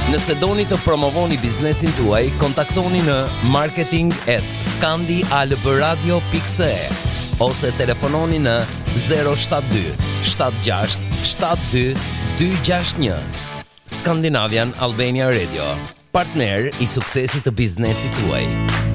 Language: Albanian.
Nëse doni të promovoni biznesin tuaj, kontaktoni në marketing@scandialbradio.se ose telefononi në 072 76 72 261. Scandinavian Albania Radio, partner i suksesit të biznesit tuaj.